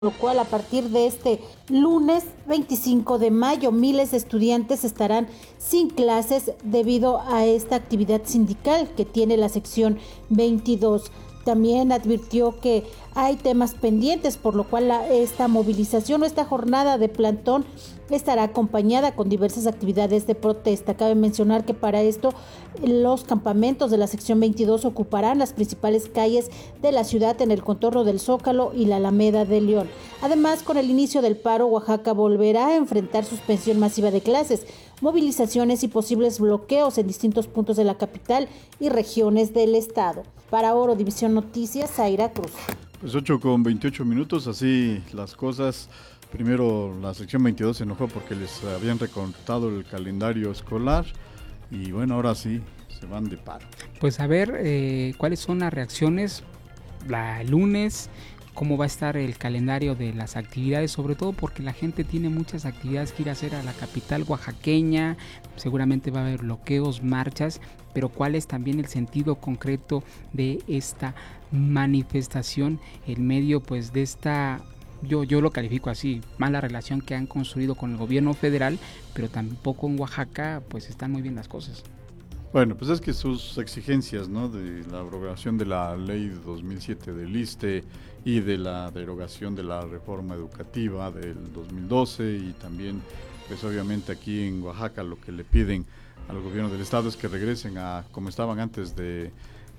lo cual a partir de este lunes 25 de mayo miles de estudiantes estarán sin clases debido a esta actividad sindical que tiene la sección 22. También advirtió que hay temas pendientes, por lo cual esta movilización o esta jornada de plantón estará acompañada con diversas actividades de protesta. Cabe mencionar que para esto los campamentos de la sección 22 ocuparán las principales calles de la ciudad en el contorno del Zócalo y la Alameda de León. Además, con el inicio del paro, Oaxaca volverá a enfrentar suspensión masiva de clases, movilizaciones y posibles bloqueos en distintos puntos de la capital y regiones del estado. Para Oro División Noticias, Zaira Cruz. Pues 8:28, así las cosas. Primero la sección 22 se enojó porque les habían recortado el calendario escolar y bueno, ahora sí se van de paro. Pues a ver cuáles son las reacciones el lunes, cómo va a estar el calendario de las actividades, sobre todo porque la gente tiene muchas actividades que ir a hacer a la capital oaxaqueña, seguramente va a haber bloqueos, marchas, pero cuál es también el sentido concreto de esta manifestación en medio pues de esta, yo lo califico así, mala relación que han construido con el gobierno federal, pero tampoco en Oaxaca pues están muy bien las cosas. Bueno, pues es que sus exigencias, ¿no?, de la abrogación de la ley de 2007 del ISSSTE y de la derogación de la reforma educativa del 2012 y también, pues obviamente aquí en Oaxaca lo que le piden al gobierno del estado es que regresen a como estaban antes de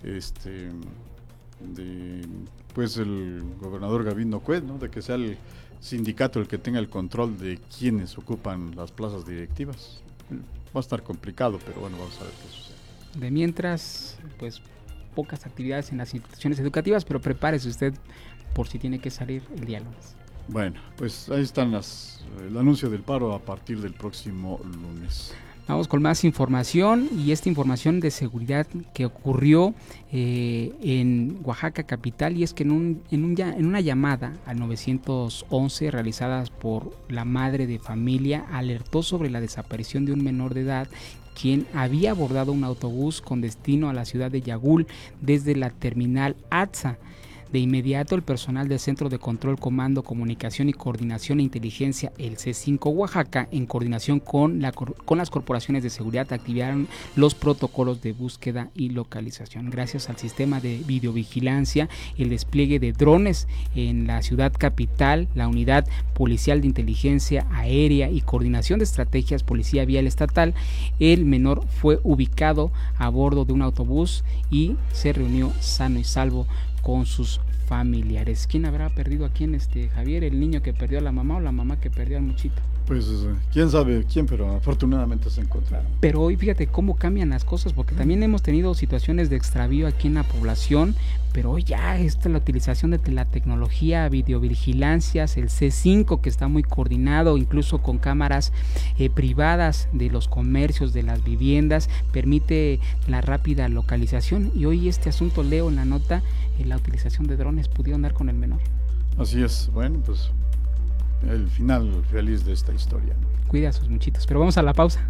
pues el gobernador Gavino Cuet, ¿no?, de que sea el sindicato el que tenga el control de quienes ocupan las plazas directivas. Va a estar complicado, pero bueno, vamos a ver qué sucede. De mientras, pues pocas actividades en las instituciones educativas, pero prepárese usted por si tiene que salir el día lunes. Bueno, pues ahí están el anuncio del paro a partir del próximo lunes. Vamos con más información y esta información de seguridad que ocurrió en Oaxaca capital, y es que en una llamada al 911 realizada por la madre de familia alertó sobre la desaparición de un menor de edad quien había abordado un autobús con destino a la ciudad de Yagul desde la terminal ATSA. De inmediato, el personal del Centro de Control, Comando, Comunicación y Coordinación e Inteligencia, el C5 Oaxaca, en coordinación con las corporaciones de seguridad, activaron los protocolos de búsqueda y localización. Gracias al sistema de videovigilancia, el despliegue de drones en la ciudad capital, la Unidad Policial de Inteligencia Aérea y Coordinación de Estrategias Policía Vial Estatal, el menor fue ubicado a bordo de un autobús y se reunió sano y salvo con sus familiares. ¿Quién habrá perdido a quién, Javier? ¿El niño que perdió a la mamá o la mamá que perdió al muchito? Pues quién sabe quién, pero afortunadamente se encontraron. Pero hoy fíjate cómo cambian las cosas, porque también hemos tenido situaciones de extravío aquí en la población, pero hoy ya la utilización de la tecnología, videovigilancias, el C5 que está muy coordinado, incluso con cámaras privadas de los comercios, de las viviendas, permite la rápida localización. Y hoy este asunto, leo en la nota, la utilización de drones pudieron dar con el menor. Así es, bueno, pues el final feliz de esta historia. Cuida a sus muchitos, pero vamos a la pausa.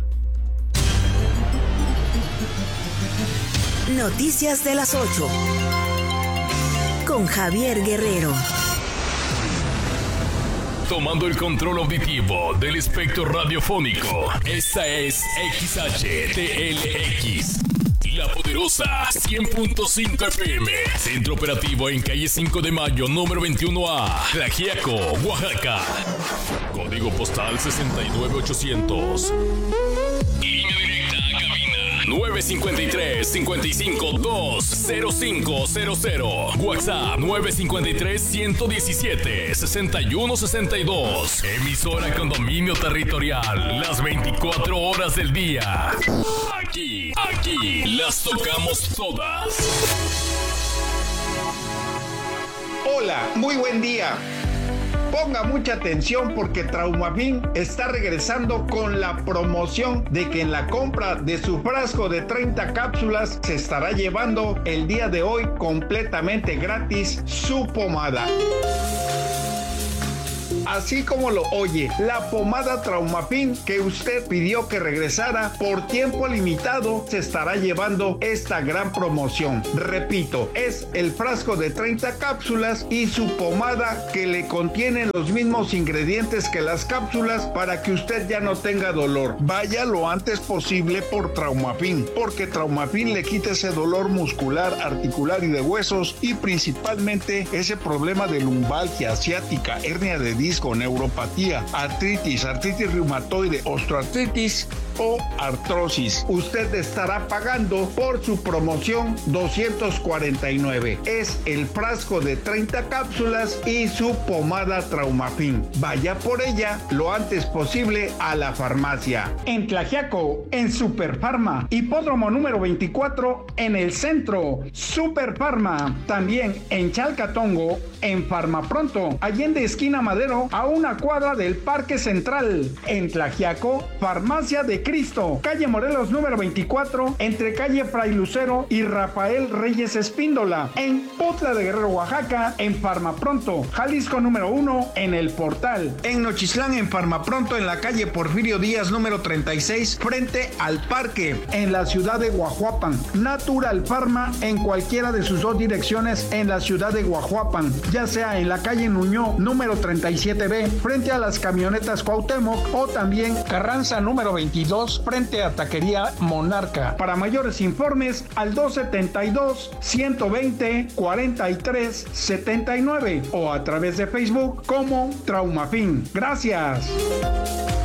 Noticias de las 8 con Javier Guerrero. Tomando el control auditivo del espectro radiofónico, esta es XHTLX, La Poderosa 100.5 FM. Centro operativo en calle 5 de Mayo, número 21A, Tlaxiaco, Oaxaca. Código postal 69800. Línea directa a cabina 953-55-20500. WhatsApp 953-117-6162. Emisora con dominio territorial las 24 horas del día. Aquí las tocamos todas. Hola, muy buen día. Ponga mucha atención porque Traumafin está regresando con la promoción de que en la compra de su frasco de 30 cápsulas se estará llevando el día de hoy completamente gratis su pomada. Así como lo oye, la pomada Traumafin que usted pidió que regresara por tiempo limitado se estará llevando esta gran promoción. Repito, es el frasco de 30 cápsulas y su pomada que le contienen los mismos ingredientes que las cápsulas para que usted ya no tenga dolor. Vaya lo antes posible por Traumafin, porque Traumafin le quita ese dolor muscular, articular y de huesos, y principalmente ese problema de lumbalgia, ciática, hernia de disco, neuropatía, artritis reumatoide, osteoartritis o artrosis. Usted estará pagando por su promoción $249. Es el frasco de 30 cápsulas y su pomada Traumafin. Vaya por ella lo antes posible a la farmacia. En Tlaxiaco, en Superfarma, Hipódromo número 24, en el centro, Superfarma. También en Chalcatongo, en Farmapronto, Allende esquina Madero, a una cuadra del Parque Central. En Tlaxiaco, Farmacia de Cristo, calle Morelos número 24, entre calle Fray Lucero y Rafael Reyes Espíndola. En Potla de Guerrero, Oaxaca, en Farmapronto, Jalisco número 1, en El Portal. En Nochislán, en Farmapronto, en la calle Porfirio Díaz número 36, frente al parque. En la ciudad de Guajuapan, Natural Pharma, en cualquiera de sus dos direcciones en la ciudad de Guajuapan, ya sea en la calle Nuñó número 37B, frente a las camionetas Cuauhtémoc, o también Carranza número 22, frente a Taquería Monarca. Para mayores informes, al 272-120-4379 o a través de Facebook como Traumafin. Gracias.